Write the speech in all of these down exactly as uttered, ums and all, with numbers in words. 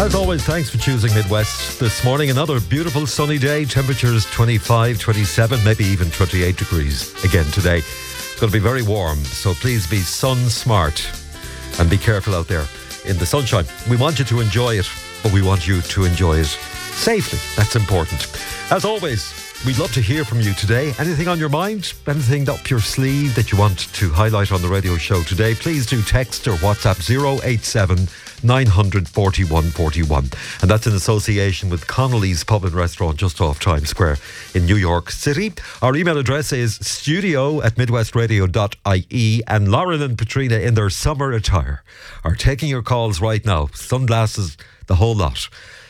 As always, thanks for choosing Midwest this morning. Another beautiful sunny day. Temperatures twenty-five, twenty-seven, maybe even twenty-eight degrees again today. It's going to be very warm, so please be sun smart and be careful out there in the sunshine. We want you to enjoy it, but we want you to enjoy it safely. That's important. As always, we'd love to hear from you today. Anything on your mind? Anything up your sleeve that you want to highlight on the radio show today? Please do text or WhatsApp zero eight seven, nine hundred, forty-one forty-one. And that's in association with Connolly's Pub and Restaurant just off Times Square in New York City. Our email address is studio at midwestradio dot I E, and Lauren and Patrina in their summer attire are taking your calls right now. Sunglasses, the whole lot.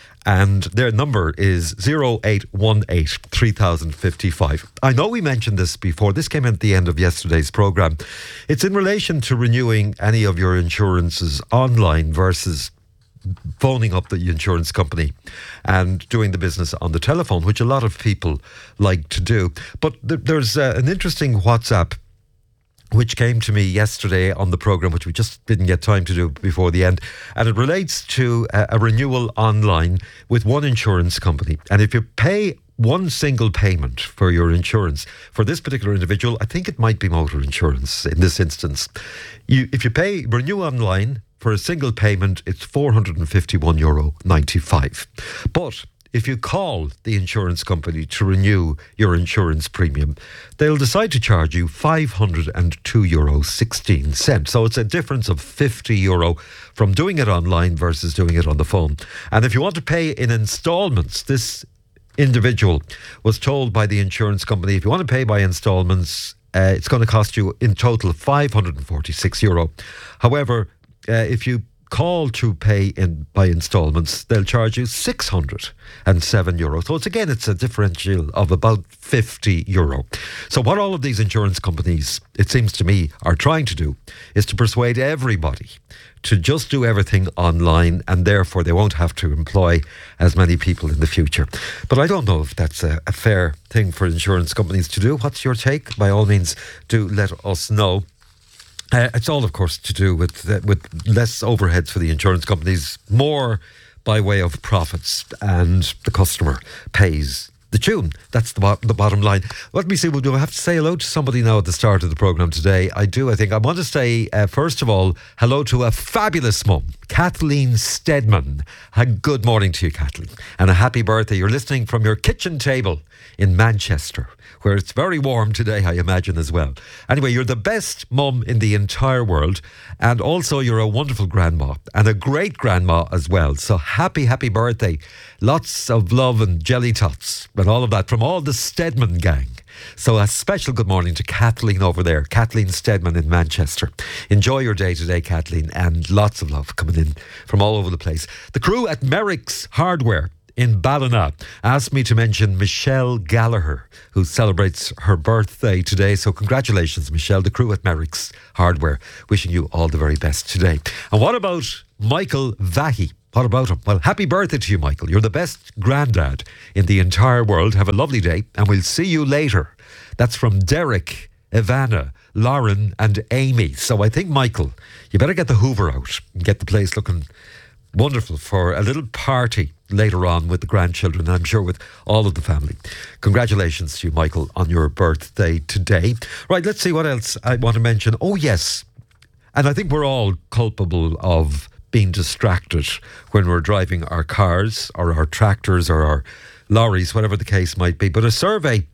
And their number is zero eight one eight, three thousand fifty-five. I know we mentioned this before. This came in at the end of yesterday's programme. It's in relation to renewing any of your insurances online versus phoning up the insurance company and doing the business on the telephone, which a lot of people like to do. But th- there's uh, an interesting WhatsApp which came to me yesterday on the programme, which we just didn't get time to do before the end. And it relates to a, a renewal online with one insurance company. And if you pay one single payment for your insurance, for this particular individual, I think it might be motor insurance in this instance. You, if you pay renew online for a single payment, it's four hundred fifty-one euro ninety-five. But if you call the insurance company to renew your insurance premium, they'll decide to charge you five hundred two euro sixteen. So it's a difference of fifty euro from doing it online versus doing it on the phone. And if you want to pay in installments, this individual was told by the insurance company, if you want to pay by installments, uh, it's going to cost you in total five hundred forty-six euro. However, uh, if you call to pay in by installments, they'll charge you six hundred seven euro. So it's again, it's a differential of about fifty euro. So what all of these insurance companies, it seems to me, are trying to do is to persuade everybody to just do everything online, and therefore they won't have to employ as many people in the future. But I don't know if that's a, a fair thing for insurance companies to do. What's your take? By all means, do let us know. Uh, it's all, of course, to do with uh, with less overheads for the insurance companies, more by way of profits, and the customer pays the tune. That's the, bo- the bottom line. Let me see, well, do I have to say hello to somebody now at the start of the programme today? I do, I think. I want to say, uh, first of all, hello to a fabulous mum, Kathleen Stedman. Uh, good morning to you, Kathleen, and a happy birthday. You're listening from your kitchen table in Manchester, where it's very warm today, I imagine, as well. Anyway, you're the best mum in the entire world, and also you're a wonderful grandma, and a great grandma as well. So happy, happy birthday. Lots of love and jelly tots and all of that from all the Stedman gang. So a special good morning to Kathleen over there, Kathleen Stedman in Manchester. Enjoy your day today, Kathleen, and lots of love coming in from all over the place. The crew at Merrick's Hardware in Ballina asked me to mention Michelle Gallagher, who celebrates her birthday today. So congratulations, Michelle, the crew at Merrick's Hardware, wishing you all the very best today. And what about Michael Vahi? What about him? Well, happy birthday to you, Michael. You're the best granddad in the entire world. Have a lovely day, and we'll see you later. That's from Derek, Ivana, Lauren and Amy. So I think, Michael, you better get the Hoover out and get the place looking wonderful for a little party later on with the grandchildren, and I'm sure with all of the family. Congratulations to you, Michael, on your birthday today. Right, let's see what else I want to mention. Oh, yes. And I think we're all culpable of being distracted when we're driving our cars or our tractors or our lorries, whatever the case might be. But a survey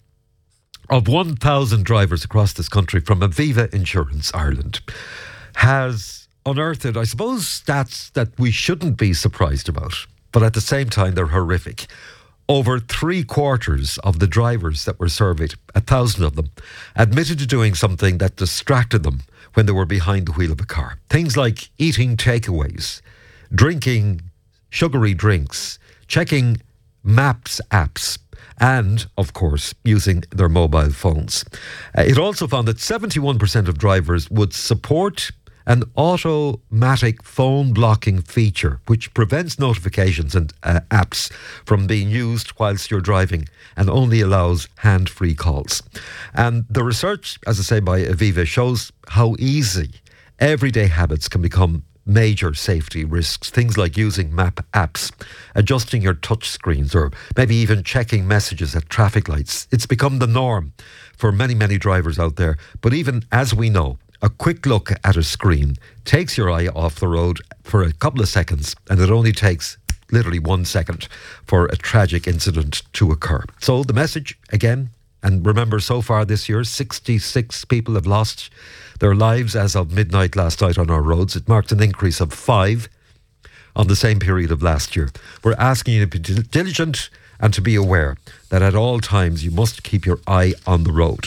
of one thousand drivers across this country from Aviva Insurance Ireland has unearthed, I suppose, stats that we shouldn't be surprised about, but at the same time they're horrific. Over three quarters of the drivers that were surveyed, a thousand of them, admitted to doing something that distracted them when they were behind the wheel of a car. Things like eating takeaways, drinking sugary drinks, checking maps apps, and, of course, using their mobile phones. Uh, it also found that seventy-one percent of drivers would support an automatic phone blocking feature which prevents notifications and uh, apps from being used whilst you're driving and only allows hand-free calls. And the research, as I say, by Aviva shows how easy everyday habits can become major safety risks. Things like using map apps, adjusting your touch screens, or maybe even checking messages at traffic lights. It's become the norm for many, many drivers out there. But even as we know, a quick look at a screen takes your eye off the road for a couple of seconds, and it only takes literally one second for a tragic incident to occur. So the message, again, and remember, so far this year, sixty-six people have lost their lives as of midnight last night on our roads. It marked an increase of five on the same period of last year. We're asking you to be diligent and to be aware that at all times you must keep your eye on the road.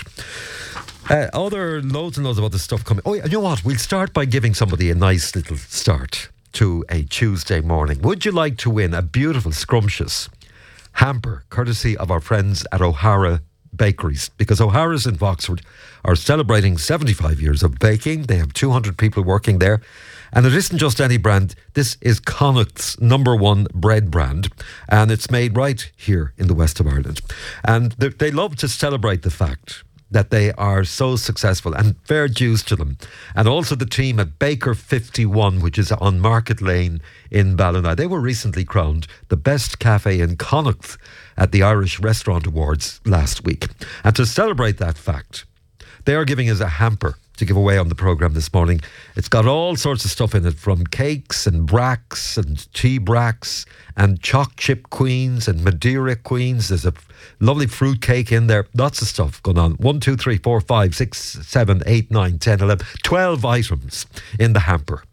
Uh, other loads and loads of other stuff coming. Oh, yeah, you know what? We'll start by giving somebody a nice little start to a Tuesday morning. Would you like to win a beautiful, scrumptious hamper, courtesy of our friends at O'Hara Bakeries? Because O'Hara's in Oxford are celebrating seventy-five years of baking. They have two hundred people working there. And it isn't just any brand. This is Connacht's number one bread brand. And it's made right here in the west of Ireland. And they, they love to celebrate the fact that they are so successful, and fair dues to them. And also the team at Baker fifty-one, which is on Market Lane in Ballina. They were recently crowned the best cafe in Connacht at the Irish Restaurant Awards last week. And to celebrate that fact, they are giving us a hamper to give away on the programme this morning. It's got all sorts of stuff in it, from cakes and bracks and tea bracks and choc chip queens and Madeira queens. There's a lovely fruit cake in there. Lots of stuff going on. One, two, three, four, five, six, seven, eight, nine, ten, eleven, twelve items in the hamper.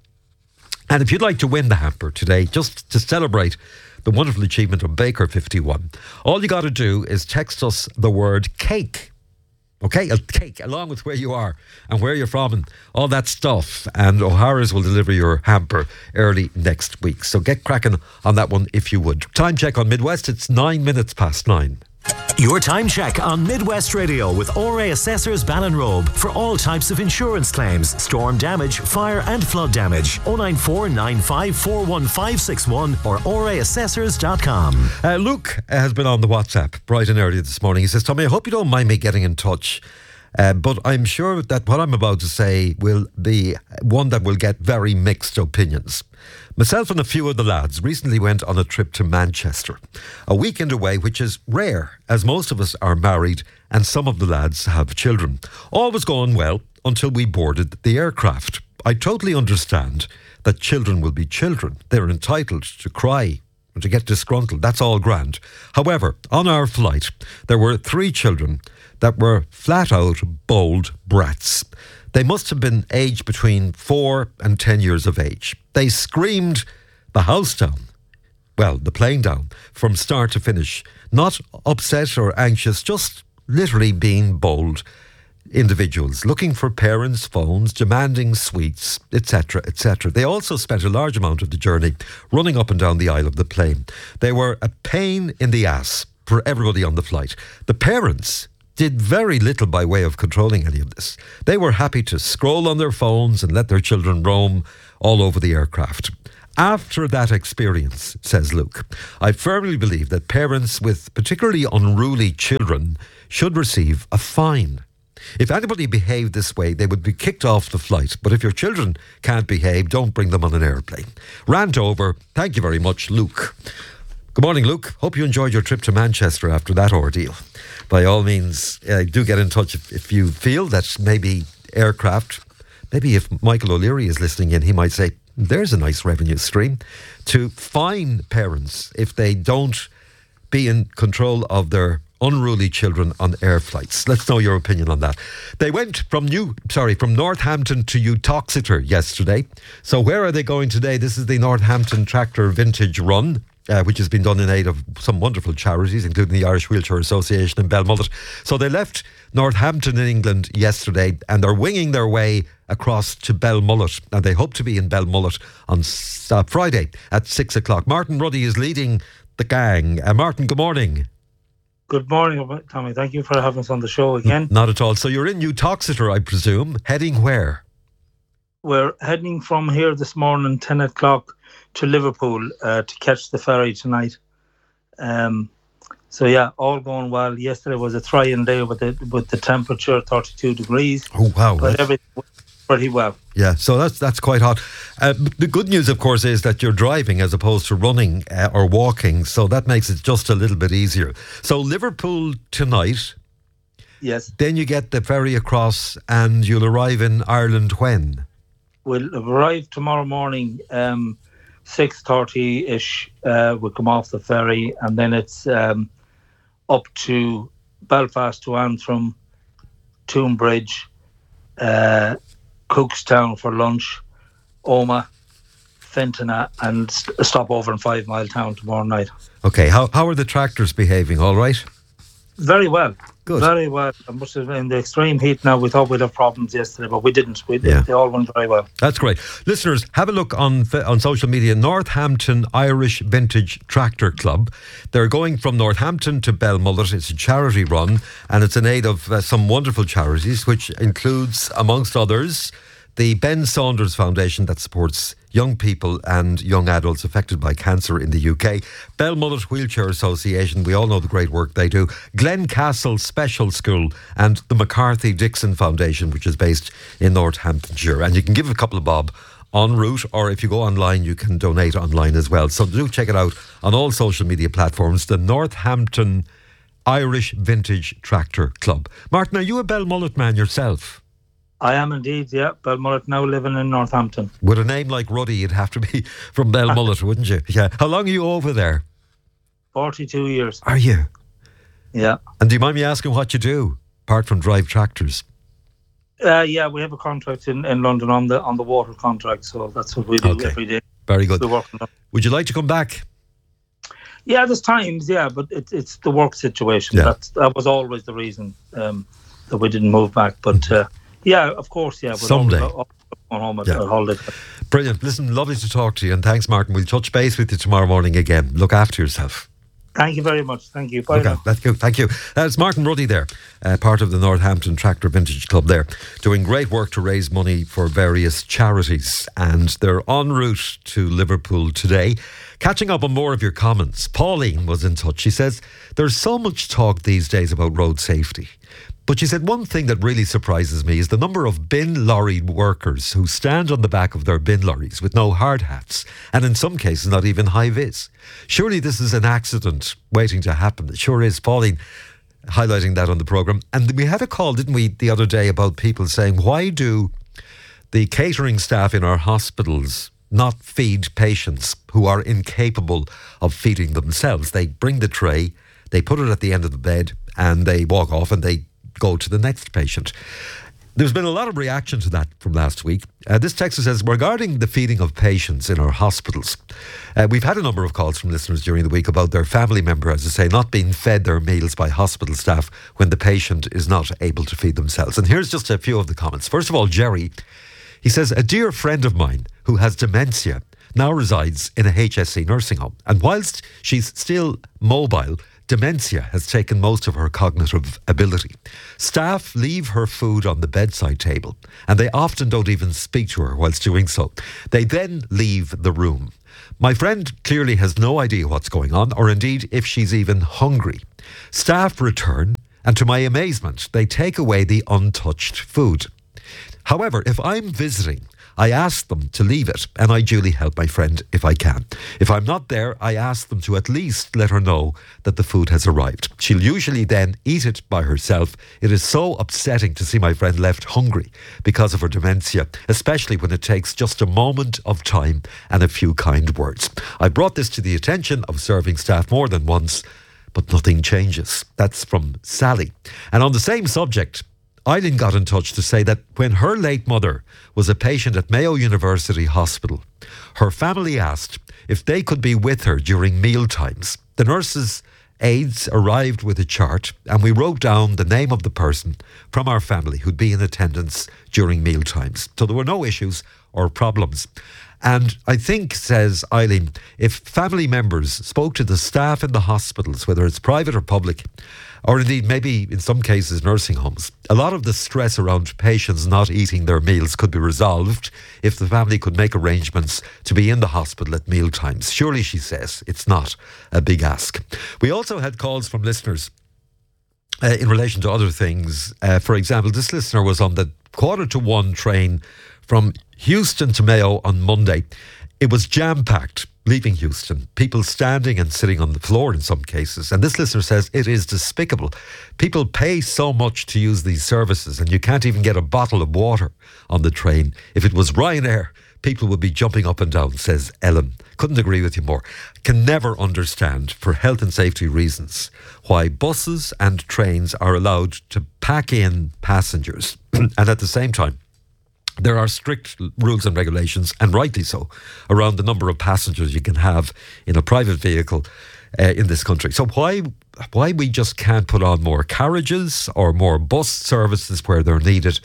And if you'd like to win the hamper today, just to celebrate the wonderful achievement of Baker fifty-one, all you got to do is text us the word cake. Okay, a cake, along with where you are and where you're from and all that stuff. And O'Hara's will deliver your hamper early next week. So get cracking on that one if you would. Time check on Midwest. It's nine minutes past nine. Your time check on Midwest Radio with O R A Assessors Ballinrobe for all types of insurance claims, storm damage, fire and flood damage. oh nine four nine five four one five six one or O R A assessors dot com. Uh, Luke has been on the WhatsApp bright and early this morning. He says, Tommy, I hope you don't mind me getting in touch, uh, but I'm sure that what I'm about to say will be one that will get very mixed opinions. Myself and a few of the lads recently went on a trip to Manchester, a weekend away, which is rare, as most of us are married and some of the lads have children. All was going well until we boarded the aircraft. I totally understand that children will be children. They're entitled to cry and to get disgruntled. That's all grand. However, on our flight, there were three children that were flat out bold brats. They must have been aged between four and ten years of age. They screamed the house down, well, the plane down, from start to finish. Not upset or anxious, just literally being bold individuals, looking for parents' phones, demanding sweets, et cetera, et cetera. They also spent a large amount of the journey running up and down the aisle of the plane. They were a pain in the ass for everybody on the flight. The parents did very little by way of controlling any of this. They were happy to scroll on their phones and let their children roam all over the aircraft. After that experience, says Luke, I firmly believe that parents with particularly unruly children should receive a fine. If anybody behaved this way, they would be kicked off the flight. But if your children can't behave, don't bring them on an airplane. Rant over. Thank you very much, Luke. Good morning, Luke. Hope you enjoyed your trip to Manchester after that ordeal. By all means, uh, do get in touch if, if you feel that maybe aircraft, maybe if Michael O'Leary is listening in, he might say, there's a nice revenue stream to fine parents if they don't be in control of their unruly children on air flights. Let's know your opinion on that. They went from New, sorry, from Northampton to Uttoxeter yesterday. So where are they going today? This is the Northampton Tractor Vintage Run, Uh, which has been done in aid of some wonderful charities, including the Irish Wheelchair Association in Belmullet. So they left Northampton in England yesterday and they're winging their way across to Belmullet. And they hope to be in Belmullet on uh, Friday at six o'clock. Martin Ruddy is leading the gang. Uh, Martin, good morning. Good morning, Tommy. Thank you for having us on the show again. Not at all. So you're in Uttoxeter, I presume. Heading where? We're heading from here this morning, ten o'clock, to Liverpool uh, to catch the ferry tonight. Um, so yeah, all going well. Yesterday was a trying day with the with the temperature thirty-two degrees. Oh wow! But everything pretty well. Yeah, so that's that's quite hot. Uh, the good news, of course, is that you're driving as opposed to running uh, or walking, so that makes it just a little bit easier. So Liverpool tonight. Yes. Then you get the ferry across and you'll arrive in Ireland when? We'll arrive tomorrow morning, um, six thirty-ish. Uh, we'll come off the ferry, and then it's um, up to Belfast to Antrim, Toonbridge, uh, Cookstown for lunch, Oma, Fentona, and st- stop over in Five Mile Town tomorrow night. Okay, how how are the tractors behaving? All right? Very well. Good. Very well. I must have, in the extreme heat now, we thought we'd have problems yesterday, but we didn't. We, Yeah. They all went very well. That's great. Listeners, have a look on on social media. Northampton Irish Vintage Tractor Club. They're going from Northampton to Belmullet. It's a charity run, and it's in aid of uh, some wonderful charities, which includes, amongst others, the Ben Saunders Foundation that supports young people and young adults affected by cancer in the U K. Belmullet Wheelchair Association, we all know the great work they do. Glencastle Special School and the McCarthy Dixon Foundation, which is based in Northamptonshire. And you can give a couple of bob en route, or if you go online, you can donate online as well. So do check it out on all social media platforms, the Northampton Irish Vintage Tractor Club. Martin, are you a Belmullet man yourself? I am indeed, yeah. Belmullet, now living in Northampton. With a name like Ruddy, you'd have to be from Belmullet, wouldn't you? Yeah. How long are you over there? forty-two years. Are you? Yeah. And do you mind me asking what you do, apart from drive tractors? Uh, yeah, we have a contract in, in London on the on the water contract, so that's what we do Okay. every day. Very good. We work on that. Would you like to come back? Yeah, there's times, yeah, but it, it's the work situation. Yeah. That's, that was always the reason um, that we didn't move back. But uh, yeah, of course, yeah. we're Someday. always Going home at Yeah. a holiday. Brilliant. Listen, lovely to talk to you, and thanks, Martin. We'll touch base with you tomorrow morning again. Look after yourself. Thank you very much. Thank you. Bye Okay, now. that's good. Thank you. That's Martin Ruddy there, uh, part of the Northampton Tractor Vintage Club there, doing great work to raise money for various charities. And they're en route to Liverpool today. Catching up on more of your comments, Pauline was in touch. She says, there's so much talk these days about road safety. But she said, one thing that really surprises me is the number of bin lorry workers who stand on the back of their bin lorries with no hard hats, and in some cases not even high vis. Surely this is an accident waiting to happen. It sure is. Pauline highlighting that on the programme. And we had a call, didn't we, the other day about people saying, why do the catering staff in our hospitals not feed patients who are incapable of feeding themselves? They bring the tray, they put it at the end of the bed, and they walk off and they go to the next patient. There's been a lot of reaction to that from last week. Uh, this text says, regarding the feeding of patients in our hospitals, uh, we've had a number of calls from listeners during the week about their family member, as I say, not being fed their meals by hospital staff when the patient is not able to feed themselves. And here's just a few of the comments. First of all, Jerry, he says, a dear friend of mine who has dementia now resides in a H S C nursing home. And whilst she's still mobile, dementia has taken most of her cognitive ability. Staff leave her food on the bedside table, and they often don't even speak to her whilst doing so. They then leave the room. My friend clearly has no idea what's going on, or indeed if she's even hungry. Staff return, and to my amazement, they take away the untouched food. However, if I'm visiting, I ask them to leave it, and I duly help my friend if I can. If I'm not there, I ask them to at least let her know that the food has arrived. She'll usually then eat it by herself. It is so upsetting to see my friend left hungry because of her dementia, especially when it takes just a moment of time and a few kind words. I brought this to the attention of serving staff more than once, but nothing changes. That's from Sally. And on the same subject, Eileen got in touch to say that when her late mother was a patient at Mayo University Hospital, her family asked if they could be with her during meal times. The nurses' aides arrived with a chart, and we wrote down the name of the person from our family who'd be in attendance during meal times. So there were no issues or problems. And I think, says Eileen, if family members spoke to the staff in the hospitals, whether it's private or public, or indeed maybe in some cases nursing homes, a lot of the stress around patients not eating their meals could be resolved if the family could make arrangements to be in the hospital at meal times. Surely, she says, it's not a big ask. We also had calls from listeners uh, in relation to other things. Uh, for example, this listener was on the quarter to one train from Houston to Mayo on Monday. It was jam-packed leaving Houston, people standing and sitting on the floor in some cases. And this listener says it is despicable. People pay so much to use these services and you can't even get a bottle of water on the train. If it was Ryanair, people would be jumping up and down, says Ellen. Couldn't agree with you more. Can never understand, for health and safety reasons, why buses and trains are allowed to pack in passengers and at the same time there are strict rules and regulations, and rightly so, around the number of passengers you can have in a private vehicle uh, in this country. So why why we just can't put on more carriages or more bus services where they're needed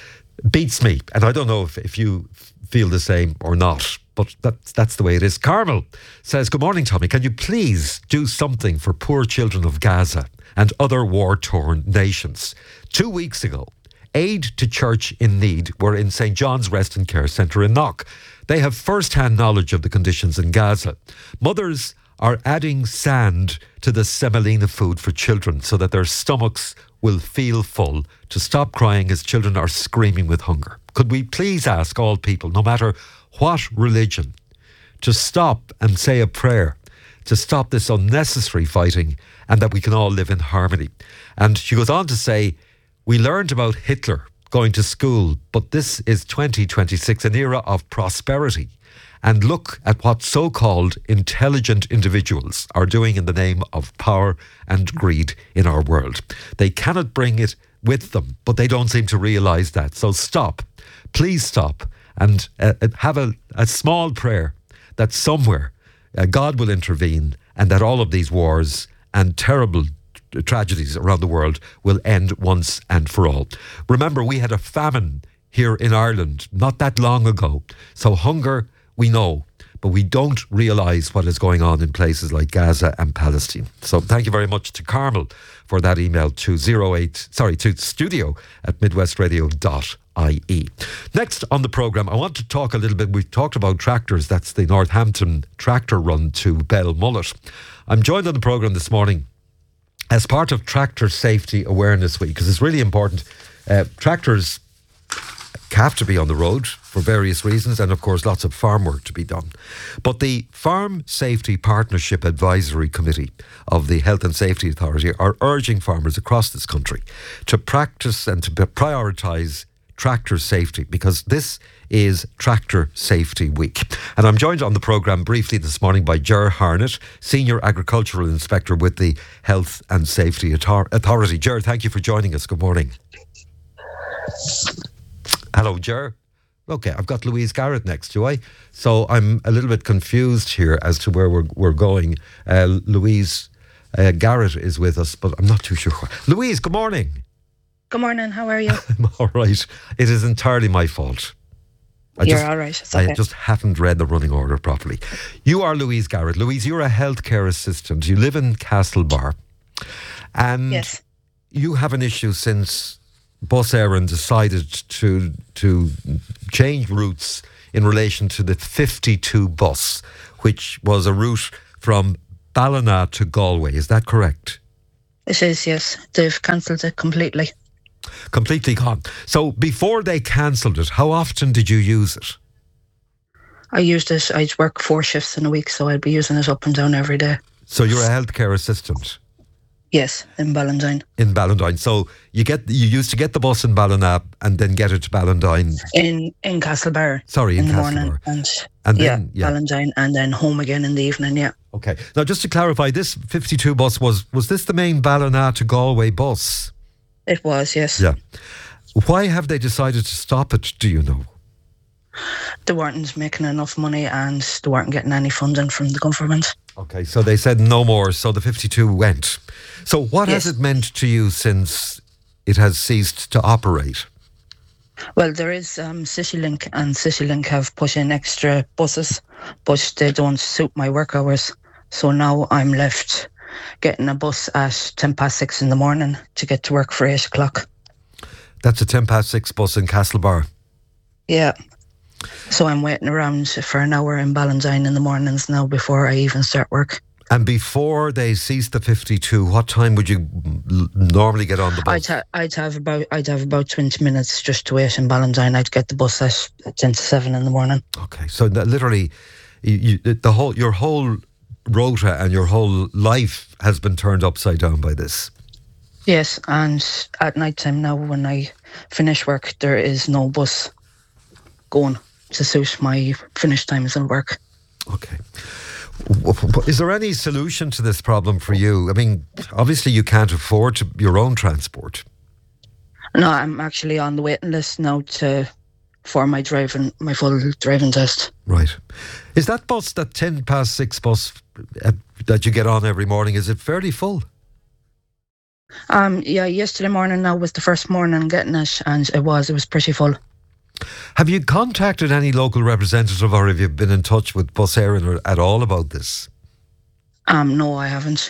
beats me. And I don't know if, if you feel the same or not, but that's, that's the way it is. Carmel says, good morning, Tommy. Can you please do something for poor children of Gaza and other war-torn nations? Two weeks ago, Aid to Church in Need were in Saint John's Rest and Care Centre in Knock. They have first-hand knowledge of the conditions in Gaza. Mothers are adding sand to the semolina food for children so that their stomachs will feel full, to stop crying as children are screaming with hunger. Could we please ask all people, no matter what religion, to stop and say a prayer, to stop this unnecessary fighting, and that we can all live in harmony? And she goes on to say, we learned about Hitler going to school, but this is twenty twenty-six, an era of prosperity. And look at what so-called intelligent individuals are doing in the name of power and greed in our world. They cannot bring it with them, but they don't seem to realise that. So stop, please stop, and uh, have a, a small prayer that somewhere uh, God will intervene and that all of these wars and terrible tragedies around the world will end once and for all. Remember, we had a famine here in Ireland not that long ago. So hunger, we know, but we don't realise what is going on in places like Gaza and Palestine. So thank you very much to Carmel for that email to zero eight, sorry, to studio at midwestradio dot I E. Next on the programme, I want to talk a little bit, we've talked about tractors, that's the Northampton tractor run to Belmullet. I'm joined on the programme this morning as part of Tractor Safety Awareness Week, because it's really important. Uh, tractors have to be on the road for various reasons, and of course lots of farm work to be done. But the Farm Safety Partnership Advisory Committee of the Health and Safety Authority are urging farmers across this country to practice and to prioritise tractor safety, because this is Tractor Safety Week. And I'm joined on the programme briefly this morning by Ger Harnett, Senior Agricultural Inspector with the Health and Safety Authority. Ger, thank you for joining us. Good morning. Hello, Ger. Okay, I've got Louise Garrett next, do I? So I'm a little bit confused here as to where we're, we're going. Uh, Louise uh, Garrett is with us, but I'm not too sure. Louise, good morning. Good morning, how are you? I'm all right. It is entirely my fault. I You're just, all right. It's okay. I just haven't read the running order properly. You are Louise Garrett. Louise, you're a healthcare assistant. You live in Castlebar. And yes. You have an issue since Bus Éireann decided to to change routes in relation to the fifty-two bus, which was a route from Ballina to Galway. Is that correct? It is, yes. They've cancelled it completely. Completely gone. So before they cancelled it, how often did you use it? I used it, I'd work four shifts in a week, so I'd be using it up and down every day. So you're a healthcare assistant? Yes, in Ballantyne. In Ballantyne. So you get you used to get the bus in Ballina and then get it to Ballantyne? In in Castlebar. Sorry, in, in the Castlebar. morning. And, and yeah, then, yeah, Ballantyne, and then home again in the evening, yeah. Okay. Now, just to clarify, this fifty-two bus, was was this the main Ballina to Galway bus? It was, yes. Yeah. Why have they decided to stop it, do you know? They weren't making enough money and they weren't getting any funding from the government. Okay, so they said no more, so the fifty-two went. So what yes. has it meant to you since it has ceased to operate? Well, there is um, CityLink, and CityLink have put in extra buses, but they don't suit my work hours. So now I'm left getting a bus at ten past six in the morning to get to work for eight o'clock. That's a ten past six bus in Castlebar? Yeah. So I'm waiting around for an hour in Ballantyne in the mornings now before I even start work. And before they cease the fifty-two, what time would you l- normally get on the bus? I'd, ha- I'd have about I'd have about twenty minutes just to wait in Ballindine. I'd get the bus at ten to seven in the morning. Okay, so that literally, you, you, the whole your whole rota and your whole life has been turned upside down by this. Yes, and at night time now, when I finish work, there is no bus going to suit my finish times at work. Okay. Is there any solution to this problem for you? I mean, obviously you can't afford to, your own transport. No, I'm actually on the waiting list now to for my driving, my full driving test. Right. Is that bus, that ten past six bus uh, that you get on every morning, is it fairly full? Um, yeah, yesterday morning now was the first morning getting it, and it was, it was pretty full. Have you contacted any local representative, or have you been in touch with Bus Éireann at all about this? Um, no, I haven't.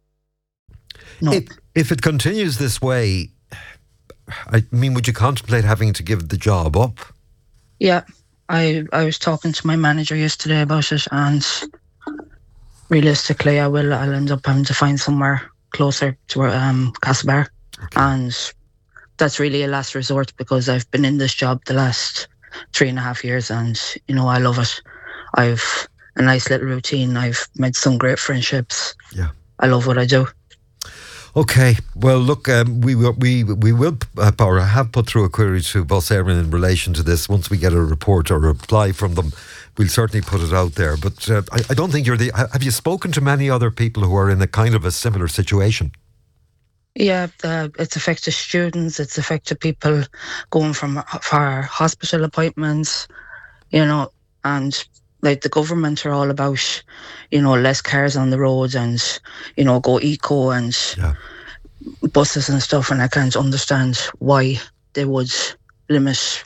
No. If, if it continues this way, I mean, would you contemplate having to give the job up? Yeah, I I was talking to my manager yesterday about it, and realistically, I will. I'll end up having to find somewhere closer to um Castlebar, Okay. and that's really a last resort because I've been in this job the last three and a half years, and you know I love it. I've a nice little routine. I've made some great friendships. Yeah, I love what I do. Okay, well, look, um, we will, we we will, uh, or have put through a query to Bus Éireann in relation to this. Once we get a report or a reply from them, we'll certainly put it out there. But uh, I, I don't think you're the. Have you spoken to many other people who are in a kind of a similar situation? Yeah, uh, it's affected students. It's affected people going from for hospital appointments. You know, and like the government are all about, you know, less cars on the roads and, you know, go eco and Yeah. buses and stuff. And I can't understand why they would limit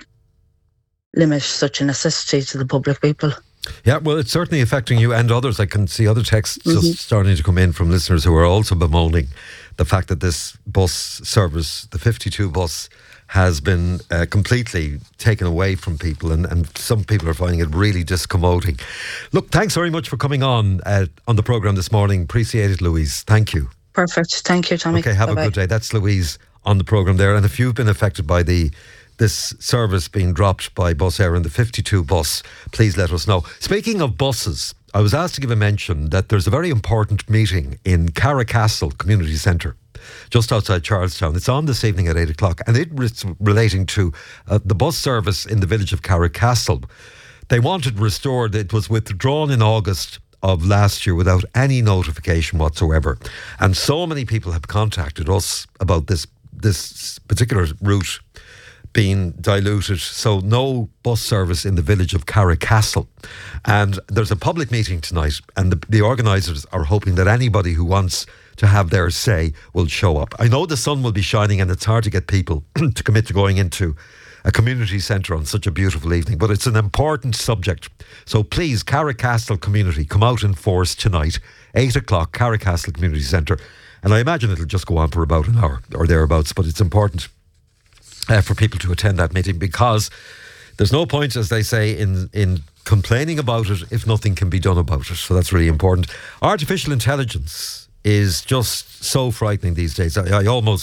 limit such a necessity to the public people. Yeah, well, it's certainly affecting you and others. I can see other texts Mhm. just starting to come in from listeners who are also bemoaning the fact that this bus service, the fifty-two bus, has been uh, completely taken away from people, and, and some people are finding it really discommoding. Look, thanks very much for coming on uh, on the programme this morning. Appreciate it, Louise. Thank you. Perfect. Thank you, Tommy. Okay, have Bye-bye. a good day. That's Louise on the programme there. And if you've been affected by the this service being dropped by Bus Éireann, the fifty-two bus, please let us know. Speaking of buses, I was asked to give a mention that there's a very important meeting in Carricastle Community Centre, just outside Charlestown. It's on this evening at eight o'clock, and it's relating to uh, the bus service in the village of Carricastle. They wanted restored. It was withdrawn in August of last year without any notification whatsoever. And so many people have contacted us about this this particular route being diluted, so no bus service in the village of Carricastle. And there's a public meeting tonight, and the, the organisers are hoping that anybody who wants to have their say will show up. I know the sun will be shining and it's hard to get people to commit to going into a community centre on such a beautiful evening, but it's an important subject. So please, Carricastle community, come out in force tonight, eight o'clock, Carricastle Community Centre. And I imagine it'll just go on for about an hour or thereabouts, but it's important Uh, for people to attend that meeting, because there's no point, as they say, in in complaining about it if nothing can be done about it. So that's really important. Artificial intelligence is just so frightening these days. I, I almost